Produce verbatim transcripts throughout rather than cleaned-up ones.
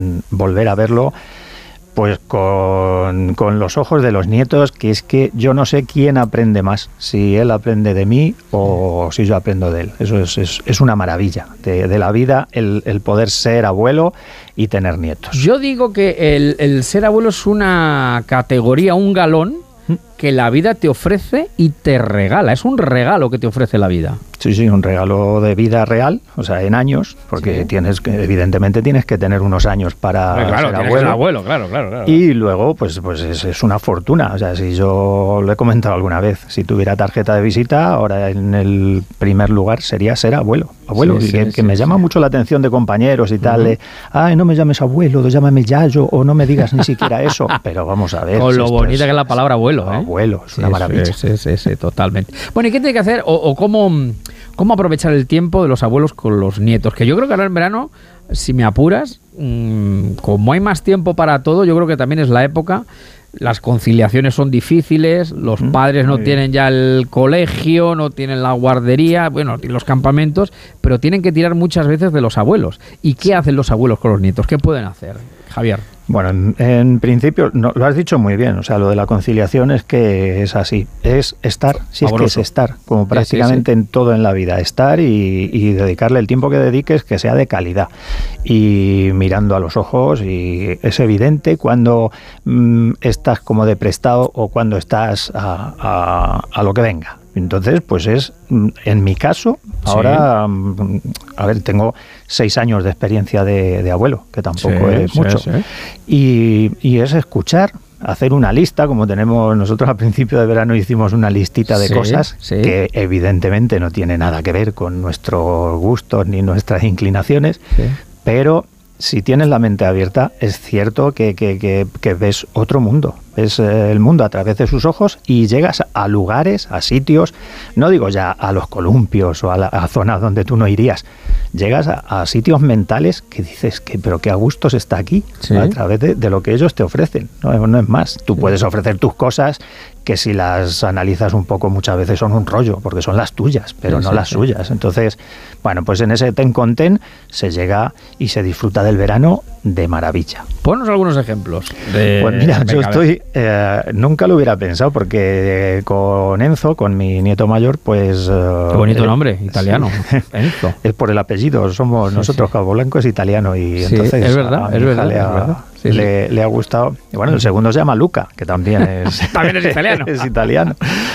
volver a verlo pues con, con los ojos de los nietos, que es que yo no sé quién aprende más, si él aprende de mí o si yo aprendo de él. Eso es, es, es una maravilla de, de la vida, el, el poder ser abuelo y tener nietos. Yo digo que el, el ser abuelo es una categoría, un galón que la vida te ofrece y te regala. Es un regalo que te ofrece la vida. Sí, sí, un regalo de vida real, o sea, en años, porque sí. tienes que, evidentemente tienes que tener unos años para pues claro, ser abuelo. abuelo. abuelo claro, claro, claro. Y luego, pues, pues es, es una fortuna. O sea, si yo lo he comentado alguna vez, si tuviera tarjeta de visita, ahora en el primer lugar sería ser abuelo. Abuelo, sí, y que, sí, que sí, me llama sí. mucho la atención de compañeros y tal, uh-huh. de, ay, no me llames abuelo, llámame yayo, o no me digas ni siquiera eso. Pero vamos a ver. Con si lo bonita es, que es la palabra abuelo, ¿eh? Abuelo, es sí, una maravilla. Sí, sí, sí, totalmente. Bueno, ¿y qué tiene que hacer o, o cómo, cómo aprovechar el tiempo de los abuelos con los nietos? Que yo creo que ahora en verano, si me apuras, mmm, como hay más tiempo para todo, yo creo que también es la época. Las conciliaciones son difíciles, los mm, padres no tienen ya el colegio, no tienen la guardería, bueno, los campamentos, pero tienen que tirar muchas veces de los abuelos. ¿Y qué hacen los abuelos con los nietos? ¿Qué pueden hacer, Javier? Bueno, en, en principio, no, lo has dicho muy bien, o sea, lo de la conciliación es que es así, es estar, si es que es estar, como prácticamente sí, sí, sí. en todo en la vida, estar y, y dedicarle el tiempo que dediques que sea de calidad y mirando a los ojos, y es evidente cuando mm, estás como de prestado o cuando estás a, a, a lo que venga. Entonces, pues es, en mi caso, ahora, sí. a ver, tengo seis años de experiencia de, de abuelo, que tampoco sí, es mucho, sí, sí. Y, y es escuchar, hacer una lista, como tenemos nosotros al principio de verano hicimos una listita de sí, cosas sí. que evidentemente no tiene nada que ver con nuestros gustos ni nuestras inclinaciones, sí. pero si tienes la mente abierta, es cierto que, que, que, que ves otro mundo, ves el mundo a través de sus ojos y llegas a lugares, a sitios, no digo ya a los columpios o a, la, a zonas donde tú no irías, llegas a, a sitios mentales que dices, que pero qué a gusto se está aquí, sí. a través de, de lo que ellos te ofrecen, no, no es más, tú sí. puedes ofrecer tus cosas que si las analizas un poco muchas veces son un rollo, porque son las tuyas, pero sí, no sí, las sí. suyas. Entonces, bueno, pues en ese ten con ten se llega y se disfruta del verano de maravilla. Ponnos algunos ejemplos. De... Pues mira, Venga, yo estoy, eh, nunca lo hubiera pensado, porque eh, con Enzo, con mi nieto mayor, pues... Eh, Qué bonito eh, nombre, italiano. Sí. Enzo. Es por el apellido, somos sí, nosotros, sí. Cabo Blanco es italiano, y sí, entonces es verdad, a mi es hija verdad, le, ha, es verdad. Sí, le, sí. le ha gustado. Y bueno, el segundo se llama Luca, que también es... también es italiano. es italiano.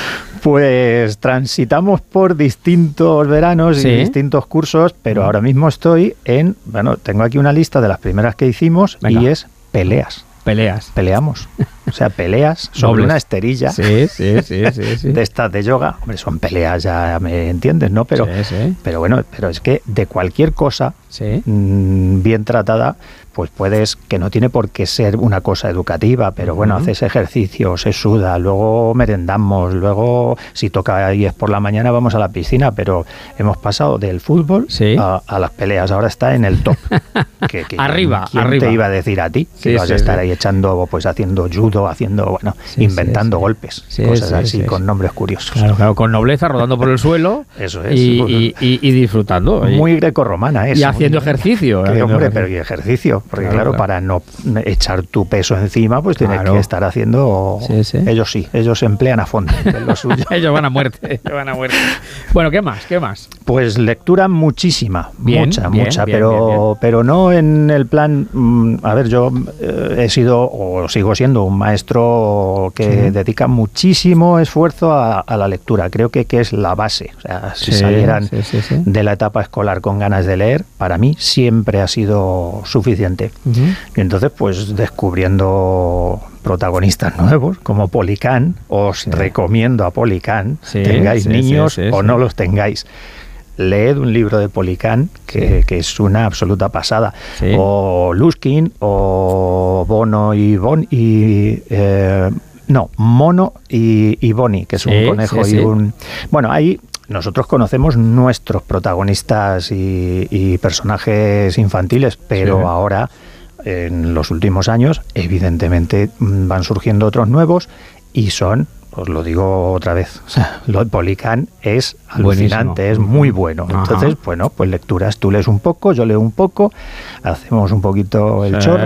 Pues transitamos por distintos veranos ¿Sí? y distintos cursos, pero ahora mismo estoy en... Bueno, tengo aquí una lista de las primeras que hicimos. Venga. Y es peleas. Peleas. Peleamos. O sea, peleas sobre Nobles. Una esterilla sí, sí, sí, sí, sí. de estas de yoga. Hombre, son peleas, ya me entiendes, ¿no? Pero, sí, sí. pero bueno, pero es que de cualquier cosa sí. mmm, bien tratada, pues puedes, que no tiene por qué ser una cosa educativa, pero bueno, uh-huh. haces ejercicio, se suda, luego merendamos, luego si toca y es por la mañana vamos a la piscina, pero hemos pasado del fútbol sí. a, a las peleas, ahora está en el top. que, que arriba, ¿quién arriba. te iba a decir a ti? Que sí, vas sí, a estar sí. ahí echando, pues haciendo judo, haciendo, bueno, sí, inventando sí, sí. golpes, sí, cosas sí, así, sí, con sí. nombres curiosos. Claro, claro, con nobleza, rodando por el suelo. Eso es. Y, y, y, y disfrutando. Muy grecorromana eso. Y haciendo ejercicio. Que, hombre, pero y ejercicio, porque claro, claro, claro, para no echar tu peso encima, pues tienes claro. que estar haciendo... Sí, sí. Ellos sí, ellos se emplean a fondo en lo suyo. ellos van a muerte, ellos van a muerte. Bueno, ¿qué más? ¿Qué más? Pues lectura muchísima, bien, mucha, bien, mucha, bien, pero, bien, bien. pero no en el plan... Mmm, a ver, yo eh, he sido o sigo siendo un maestro que sí. dedica muchísimo esfuerzo a, a la lectura. Creo que, que es la base. O sea, si sí, salieran sí, sí, sí. de la etapa escolar con ganas de leer, para mí siempre ha sido suficiente. Uh-huh. Y entonces, pues descubriendo protagonistas nuevos, como Policán, os sí. recomiendo a Policán, sí, tengáis sí, niños sí, sí, o sí. no los tengáis. Leed un libro de Policán, que, sí. que es una absoluta pasada. Sí. O Luskin, o Bono y Bon y... Eh, no, Mono y, y Bonnie, que es sí, un conejo sí, y sí. un... Bueno, ahí... Nosotros conocemos nuestros protagonistas y, y personajes infantiles, pero sí. ahora, en los últimos años, evidentemente van surgiendo otros nuevos y son os lo digo otra vez, o sea, lo de Policán es alucinante, Buenísimo. Es muy bueno. Ajá. Entonces, bueno, pues lecturas, tú lees un poco, yo leo un poco, hacemos un poquito el sí. chorro.